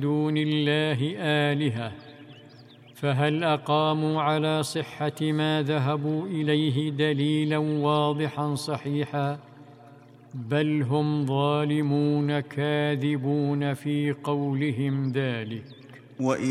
دون الله آلهة، فهل أقاموا على صحة ما ذهبوا إليه دليلا واضحا صحيحا؟ بل هم ظالمون كاذبون في قولهم ذلك.